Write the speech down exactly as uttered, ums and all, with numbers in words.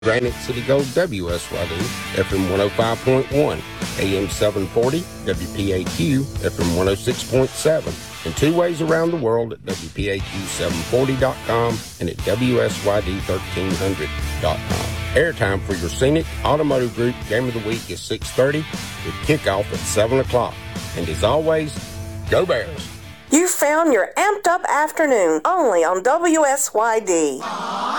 Granite City Gold, W S Y D, F M one oh five point one, A M seven forty, W P A Q, F M one oh six point seven, and two ways around the world at W P A Q seven forty dot com and at W S Y D thirteen hundred dot com. Airtime for your Scenic Automotive Group Game of the Week is six thirty with kickoff at seven o'clock. And as always, go Bears! You found your amped up afternoon only on W S Y D.